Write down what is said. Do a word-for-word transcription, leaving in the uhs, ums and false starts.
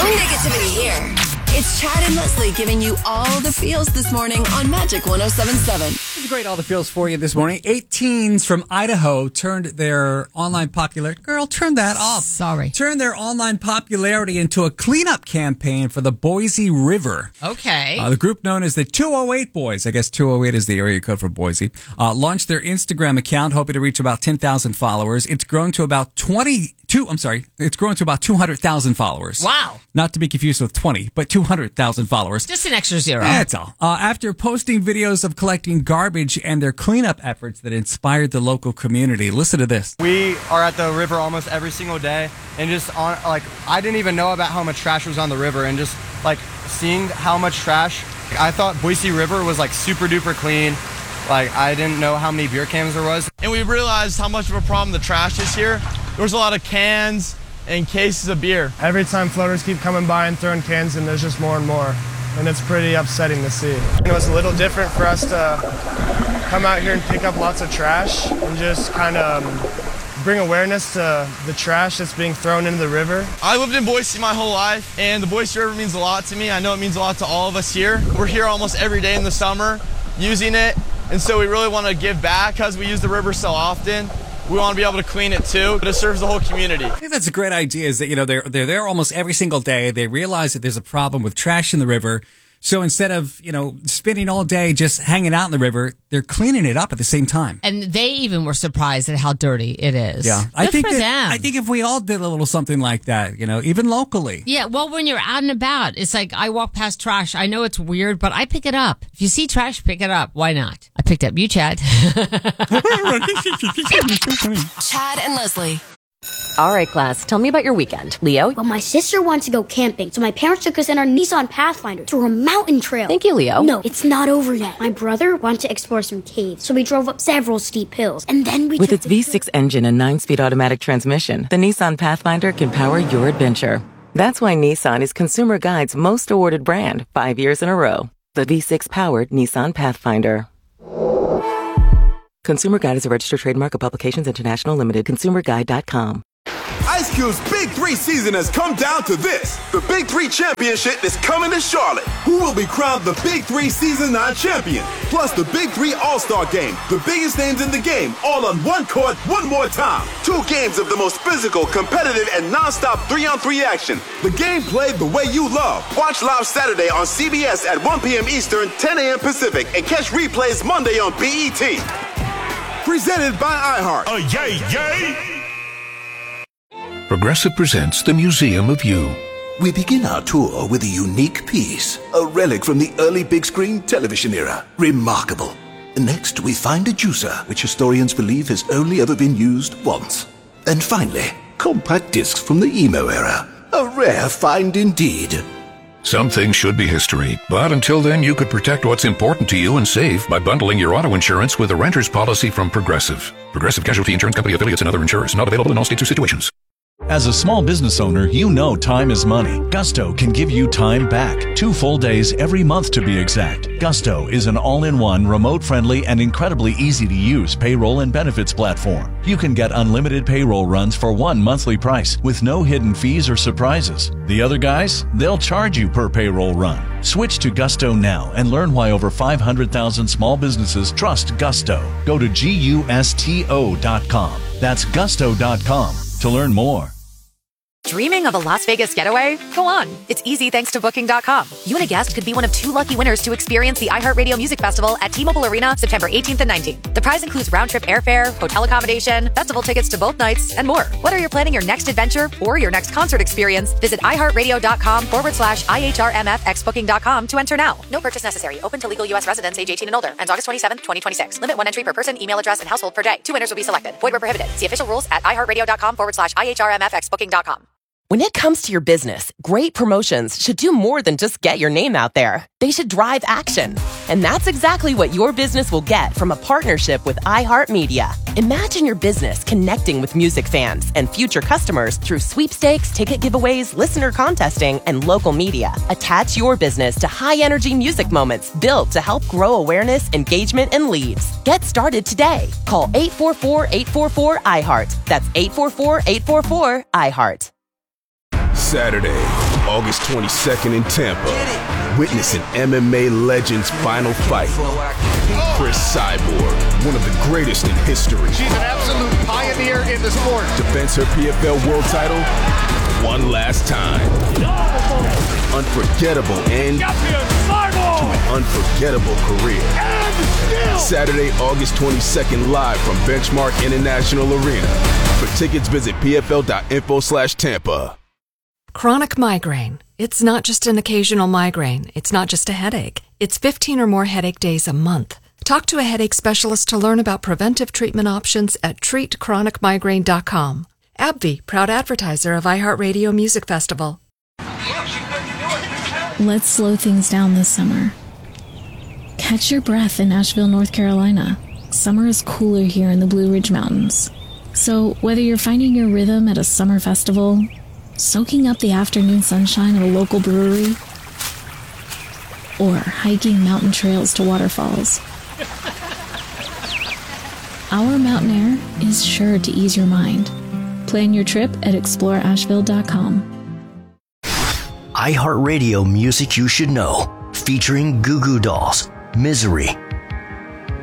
negativity here. It's Chad and Leslie giving you all the feels this morning on Magic one oh seven point seven. It's great, all the feels for you this morning. Eight teens from Idaho turned their online popularity... Girl, turn that off. Sorry. Turned their online popularity into a cleanup campaign for the Boise River. Okay. Uh, the group known as the two oh eight Boys, I guess two oh eight is the area code for Boise, uh, launched their Instagram account, hoping to reach about ten thousand followers. It's grown to about twenty-two... I'm sorry. It's grown to about two hundred thousand followers. Wow. Not to be confused with twenty, but two hundred thousand followers. Just an extra zero. That's all. Uh, after posting videos of collecting garbage and their cleanup efforts that inspired the local community. Listen to this. We are at the river almost every single day, and just on, like, I didn't even know about how much trash was on the river, and just, like, seeing how much trash, I thought Boise River was, like, super duper clean. Like, I didn't know how many beer cans there was. And we realized how much of a problem the trash is here. There was a lot of cans and cases of beer. Every time floaters keep coming by and throwing cans in, there's just more and more. And it's pretty upsetting to see. It was a little different for us to come out here and pick up lots of trash and just kind of bring awareness to the trash that's being thrown into the river. I lived in Boise my whole life, and the Boise River means a lot to me. I know it means a lot to all of us here. We're here almost every day in the summer using it, and so we really want to give back because we use the river so often. We want to be able to clean it too, but it serves the whole community. I think that's a great idea, is that, you know, they're, they're there almost every single day. They realize that there's a problem with trash in the river. So instead of, you know, spending all day just hanging out in the river, they're cleaning it up at the same time. And they even were surprised at how dirty it is. Yeah. Good I think for that, them. I think if we all did a little something like that, you know, even locally. Yeah, well, when you're out and about, it's like I walk past trash. I know it's weird, but I pick it up. If you see trash, pick it up. Why not? I picked up you, Chad. Chad and Leslie. All right, class, tell me about your weekend. Leo? Well, my sister wanted to go camping, so my parents took us in our Nissan Pathfinder to a mountain trail. Thank you, Leo. No, it's not over yet. My brother wanted to explore some caves, so we drove up several steep hills, and then we With took its the V six engine and nine-speed automatic transmission, the Nissan Pathfinder can power your adventure. That's why Nissan is Consumer Guide's most awarded brand, five years in a row. The V six-powered Nissan Pathfinder. Consumer Guide is a registered trademark of Publications International Limited. consumer guide dot com. Ice Cube's Big Three season has come down to this. The Big Three Championship is coming to Charlotte. Who will be crowned the Big Three Season nine champion? Plus the Big Three All-Star Game. The biggest names in the game, all on one court, one more time. Two games of the most physical, competitive, and non-stop three-on-three action. The game played the way you love. Watch live Saturday on C B S at one p.m. Eastern, ten a.m. Pacific, and catch replays Monday on B E T. Presented by iHeart. Oh, yay, yay! Progressive presents the Museum of You. We begin our tour with a unique piece, a relic from the early big screen television era. Remarkable. Next, we find a juicer, which historians believe has only ever been used once. And finally, compact discs from the emo era. A rare find indeed. Some things should be history, but until then you could protect what's important to you and save by bundling your auto insurance with a renter's policy from Progressive. Progressive Casualty Insurance Company affiliates and other insurers. Not available in all states or situations. As a small business owner, you know time is money. Gusto can give you time back. Two full days every month to be exact. Gusto is an all-in-one, remote-friendly, and incredibly easy-to-use payroll and benefits platform. You can get unlimited payroll runs for one monthly price with no hidden fees or surprises. The other guys, they'll charge you per payroll run. Switch to Gusto now and learn why over five hundred thousand small businesses trust Gusto. Go to gusto dot com. That's gusto dot com to learn more. Dreaming of a Las Vegas getaway? Go on. It's easy thanks to Booking dot com. You and a guest could be one of two lucky winners to experience the iHeartRadio Music Festival at T-Mobile Arena September eighteenth and nineteenth. The prize includes round-trip airfare, hotel accommodation, festival tickets to both nights, and more. Whether you're planning your next adventure or your next concert experience, visit iHeartRadio.com forward slash IHRMF Booking dot com to enter now. No purchase necessary. Open to legal U S residents age eighteen and older. Ends August twenty-seventh, twenty twenty-six. Limit one entry per person, email address, and household per day. Two winners will be selected. Void where prohibited. See official rules at iHeartRadio.com forward slash IHRMF Booking dot com. When it comes to your business, great promotions should do more than just get your name out there. They should drive action. And that's exactly what your business will get from a partnership with iHeartMedia. Imagine your business connecting with music fans and future customers through sweepstakes, ticket giveaways, listener contesting, and local media. Attach your business to high-energy music moments built to help grow awareness, engagement, and leads. Get started today. Call eight four four, eight four four, I HEART. That's eight four four, eight four four, I HEART. Saturday, August twenty-second in Tampa. Witness an M M A legend's final fight. Chris Cyborg, one of the greatest in history. She's an absolute pioneer in the sport. Defends her P F L world title one last time. Unforgettable end to an unforgettable career. Saturday, August twenty-second, live from Benchmark International Arena. For tickets, visit pfl.info slash Tampa. Chronic migraine. It's not just an occasional migraine. It's not just a headache. It's fifteen or more headache days a month. Talk to a headache specialist to learn about preventive treatment options at treat chronic migraine dot com. AbbVie, proud advertiser of iHeartRadio Music Festival. Let's slow things down this summer. Catch your breath in Asheville, North Carolina. Summer is cooler here in the Blue Ridge Mountains. So whether you're finding your rhythm at a summer festival, soaking up the afternoon sunshine at a local brewery, or hiking mountain trails to waterfalls, our mountain air is sure to ease your mind. Plan your trip at explore asheville dot com. iHeartRadio Music You Should Know, featuring Goo Goo Dolls, Misery,